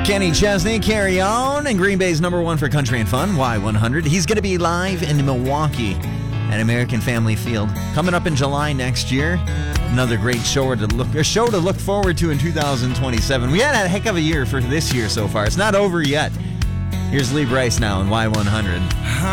Kenny Chesney, Carry On, and Green Bay's number one for country and fun, Y100. He's going to be live in Milwaukee at American Family Field coming up in July next year. Another great show to look forward to in 2027. We had a heck of a year for this year so far. It's not over yet. Here's Lee Bryce now on Y100.